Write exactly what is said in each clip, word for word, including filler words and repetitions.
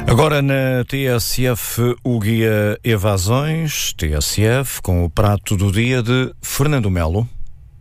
Agora na T S F, o guia Evasões, T S F, com o prato do dia de Fernando Melo.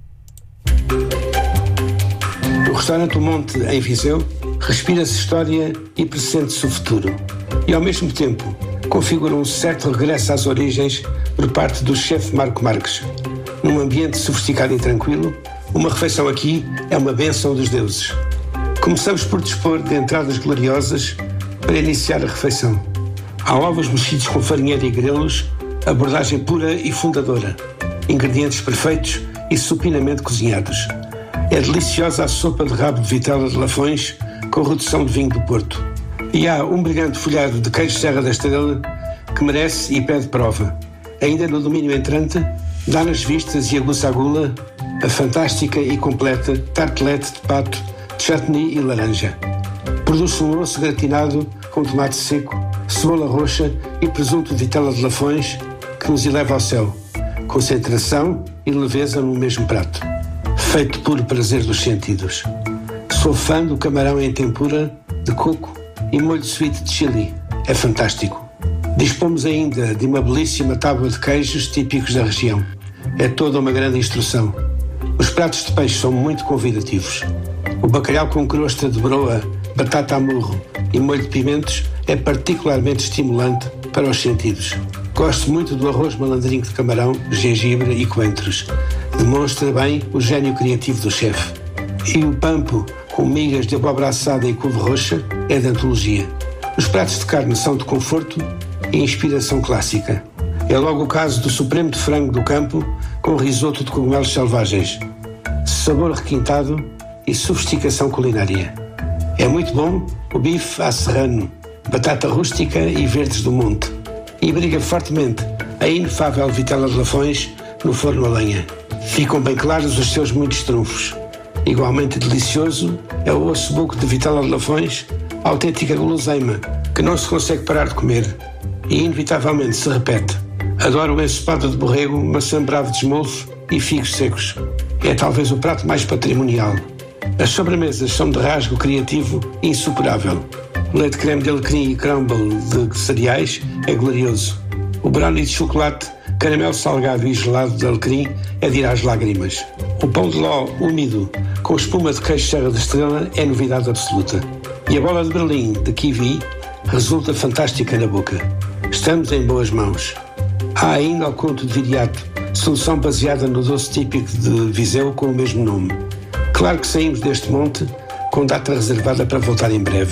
O restaurante O Monte, em Viseu, respira-se história e pressente-se o futuro. E, ao mesmo tempo, configura um certo regresso às origens por parte do chefe Marco Marques. Num ambiente sofisticado e tranquilo, uma refeição aqui é uma bênção dos deuses. Começamos por dispor de entradas gloriosas para iniciar a refeição. Há ovos mexidos com farinheira e grelos, abordagem pura e fundadora, ingredientes perfeitos e supinamente cozinhados. É deliciosa a sopa de rabo de vitela de Lafões com redução de vinho do Porto. E há um brilhante folhado de queijo Serra da Estrela que merece e pede prova. Ainda no domínio entrante, dá nas vistas e aguça a gula a fantástica e completa tartelete de pato, de chutney e laranja. Produz-se um osso gratinado com tomate seco, cebola roxa e presunto de vitela de Lafões que nos eleva ao céu. Concentração e leveza no mesmo prato. Feito puro prazer dos sentidos. Sou fã do camarão em tempura, de coco e molho sweet de chili. É fantástico. Dispomos ainda de uma belíssima tábua de queijos típicos da região. É toda uma grande instrução. Os pratos de peixe são muito convidativos. O bacalhau com crosta de broa, batata a murro e molho de pimentos é particularmente estimulante para os sentidos. Gosto muito do arroz malandrinho de camarão, gengibre e coentros. Demonstra bem o gênio criativo do chefe. E o pampo, com migas de abóbora assada e couve roxa, é de antologia. Os pratos de carne são de conforto e inspiração clássica. É logo o caso do supremo de frango do campo com risoto de cogumelos selvagens. Sabor requintado e sofisticação culinária. É muito bom o bife à serrano, batata rústica e verdes do monte. E briga fortemente a inefável vitela de Lafões no forno a lenha. Ficam bem claros os seus muitos trunfos. Igualmente delicioso é o osso buco de vitela de Lafões, autêntica guloseima, que não se consegue parar de comer. E inevitavelmente se repete. Adoro o ensopado de borrego, maçã brava de esmolfo e figos secos. É talvez o prato mais patrimonial. As sobremesas são de rasgo criativo e insuperável. O leite creme de alecrim e crumble de cereais é glorioso. O brownie de chocolate, caramelo salgado e gelado de alecrim é de ir às lágrimas. O pão de ló úmido com espuma de queijo Serra da Estrela é novidade absoluta. E a bola de Berlim de kiwi resulta fantástica na boca. Estamos em boas mãos. Há ainda o conto de viriato, solução baseada no doce típico de Viseu com o mesmo nome. Claro que saímos deste monte com data reservada para voltar em breve.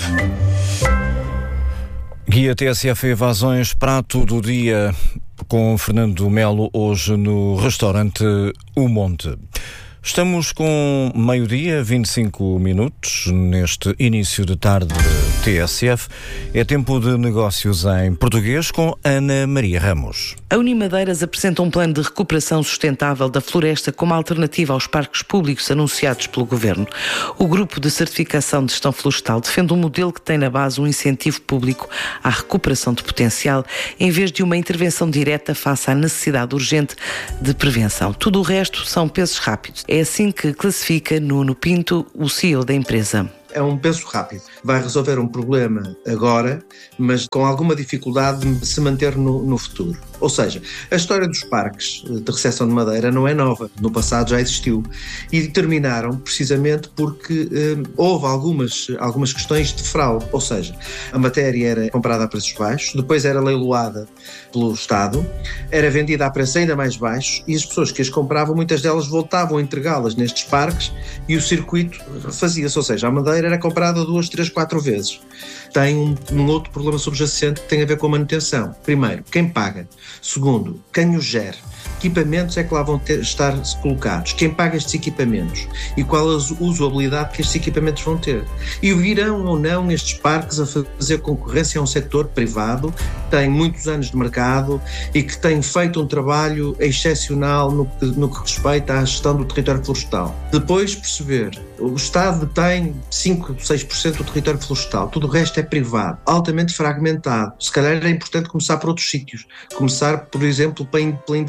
Guia T S F Evasões, prato do dia com Fernando Melo, hoje no restaurante O Monte. Estamos com meio-dia, vinte e cinco minutos, neste início de tarde de T S F. É tempo de negócios em português com Ana Maria Ramos. A Unimadeiras apresenta um plano de recuperação sustentável da floresta como alternativa aos parques públicos anunciados pelo Governo. O Grupo de Certificação de Gestão Florestal defende um modelo que tem na base um incentivo público à recuperação de potencial, em vez de uma intervenção direta face à necessidade urgente de prevenção. Tudo o resto são pesos rápidos. É assim que classifica Nuno Pinto, o C E O da empresa. É um penso rápido. Vai resolver um problema agora, mas com alguma dificuldade de se manter no, no futuro. Ou seja, a história dos parques de recepção de madeira não é nova. No passado já existiu. E terminaram precisamente porque hum, houve algumas, algumas questões de fraude. Ou seja, a matéria era comprada a preços baixos, depois era leiloada pelo Estado, era vendida a preços ainda mais baixos e as pessoas que as compravam, muitas delas voltavam a entregá-las nestes parques e o circuito fazia-se. Ou seja, a madeira era comprada duas, três, quatro vezes. Tem um, um outro problema subjacente que tem a ver com a manutenção. Primeiro, quem paga? Segundo, quem os gera? Que equipamentos é que lá vão ter, estar colocados? Quem paga estes equipamentos? E qual a usabilidade que estes equipamentos vão ter? E virão ou não estes parques a fazer concorrência a um setor privado que tem muitos anos de mercado e que tem feito um trabalho excepcional no que, no que respeita à gestão do território florestal. Depois perceber, o Estado tem cinco, seis por cento do território florestal, tudo o resto é privado, altamente fragmentado. Se calhar é importante começar por outros sítios. Começar, por exemplo, pela indivisibilidade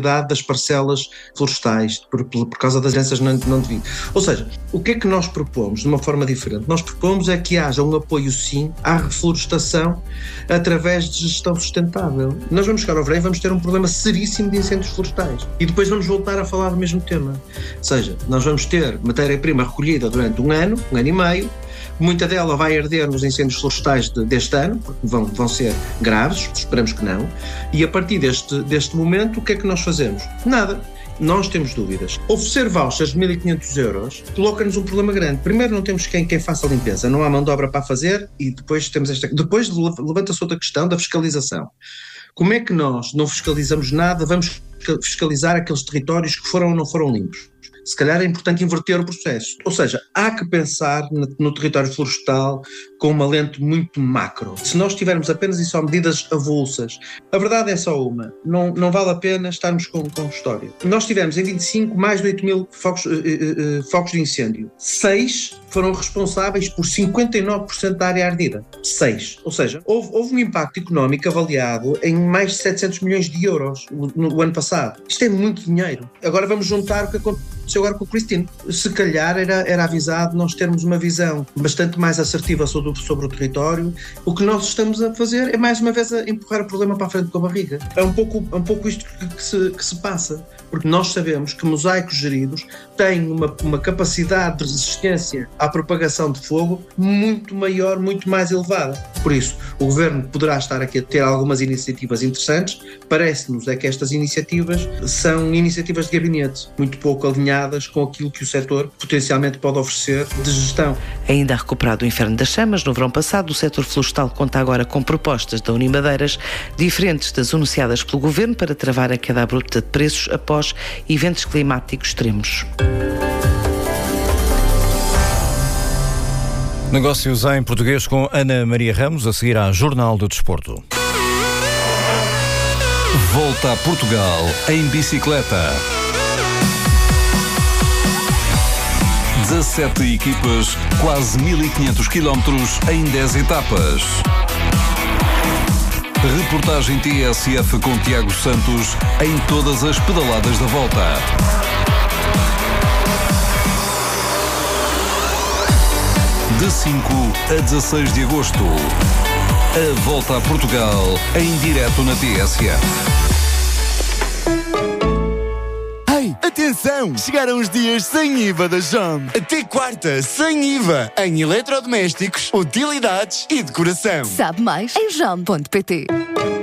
propriedade das parcelas florestais, por, por, por causa das heranças não, não devidas. Ou seja, o que é que nós propomos de uma forma diferente? Nós propomos é que haja um apoio, sim, à reflorestação através de gestão sustentável. Nós vamos chegar ao verão e vamos ter um problema seríssimo de incêndios florestais. E depois vamos voltar a falar do mesmo tema. Ou seja, nós vamos ter matéria-prima recolhida durante um ano, um ano e meio, muita dela vai arder nos incêndios florestais de, deste ano, porque vão, vão ser graves, esperamos que não, e a partir deste, deste momento, o que é que nós fazemos? Nada. Nós temos dúvidas. Oferecer vouchers de mil e quinhentos euros coloca-nos um problema grande. Primeiro, não temos quem, quem faça a limpeza, não há mão de obra para fazer, e depois temos esta. Depois levanta-se outra questão da fiscalização. Como é que nós não fiscalizamos nada, vamos fiscalizar aqueles territórios que foram ou não foram limpos? Se calhar é importante inverter o processo. Ou seja, há que pensar no, no território florestal com uma lente muito macro. Se nós tivermos apenas e só medidas avulsas, a verdade é só uma. Não, não vale a pena estarmos com, com história. Nós tivemos em vinte e cinco mais de oito mil focos, uh, uh, uh, focos de incêndio. Seis foram responsáveis por cinquenta e nove por cento da área ardida. Seis. Ou seja, houve, houve um impacto económico avaliado em mais de setecentos milhões de euros no, no ano passado. Isto é muito dinheiro. Agora vamos juntar o que aconteceu agora com o Cristino. Se calhar era, era avisado nós termos uma visão bastante mais assertiva sobre, sobre o território. O que nós estamos a fazer é mais uma vez a empurrar o problema para a frente com a barriga. É um pouco, é um pouco isto que, que, se, que se passa. Porque nós sabemos que mosaicos geridos têm uma, uma capacidade de resistência à propagação de fogo muito maior, muito mais elevada. Por isso, o Governo poderá estar aqui a ter algumas iniciativas interessantes. Parece-nos é que estas iniciativas são iniciativas de gabinete, muito pouco alinhadas com aquilo que o setor potencialmente pode oferecer de gestão. Ainda a recuperar do inferno das chamas, no verão passado, o setor florestal conta agora com propostas da Unimadeiras diferentes das anunciadas pelo Governo para travar a queda abrupta de preços após eventos climáticos extremos. Negócios em português com Ana Maria Ramos, a seguir à Jornal do Desporto. Volta a Portugal em bicicleta. dezassete equipas, quase mil e quinhentos quilómetros em dez etapas. Reportagem T S F com Tiago Santos em todas as pedaladas da volta. De cinco a dezasseis de agosto. A Volta a Portugal em direto na T S F. Ei, atenção! Chegaram os dias sem I V A da Jom. Até quarta, sem I V A em eletrodomésticos, utilidades e decoração. Sabe mais em jom ponto pt.